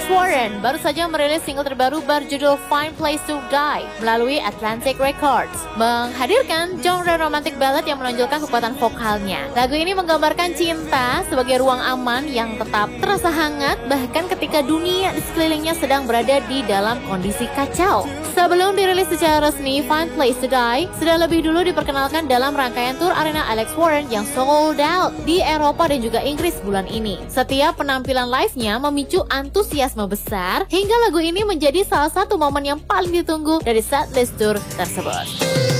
Alex Warren baru saja merilis single terbaru berjudul Find Place to Die melalui Atlantic Records, menghadirkan genre romantic ballad yang menonjolkan kekuatan vokalnya. Lagu ini menggambarkan cinta sebagai ruang aman yang tetap terasa hangat bahkan ketika dunia di sekelilingnya sedang berada di dalam kondisi kacau. Sebelum dirilis secara resmi, Find Place to Die sudah lebih dulu diperkenalkan dalam rangkaian tur arena Alex Warren yang sold out di Eropa dan juga Inggris bulan ini. Setiap penampilan live-nya memicu antusiasme besar hingga lagu ini menjadi salah satu momen yang paling ditunggu dari setlist tour tersebut.